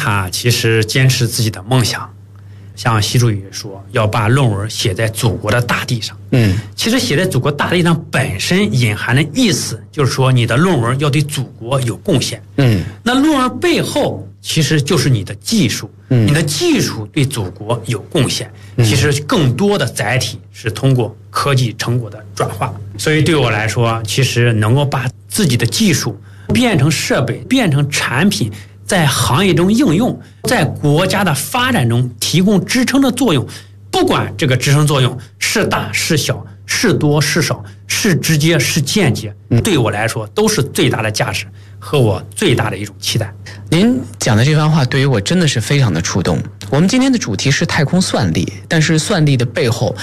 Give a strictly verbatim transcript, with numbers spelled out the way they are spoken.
他其实坚持自己的梦想，像习主席说要把论文写在祖国的大地上。 嗯， 其实写在祖国大地上本身隐含的意思就是说你的论文要对祖国有贡献。 嗯， 那论文背后其实就是你的技术， 嗯， 你的技术对祖国有贡献。其实更多的载体是通过科技成果的转化。所以对我来说，其实能够把自己的技术变成设备，变成产品，在行业中应用，在国家的发展中提供支撑的作用，不管这个支撑作用是大是小，是多是少，是直接是间接，对我来说都是最大的价值和我最大的一种期待。 您讲的这番话对于我真的是非常的触动。我们今天的主题是太空算力，但是算力的背后